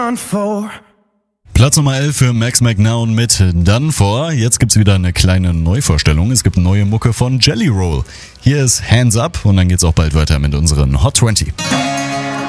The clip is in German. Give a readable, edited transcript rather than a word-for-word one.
Platz Nummer 11 für Max McNown mit Done For. Jetzt gibt's wieder eine kleine Neuvorstellung. Es gibt neue Mucke von Jelly Roll. Hier ist Hands Up und dann geht's auch bald weiter mit unseren Hot 20.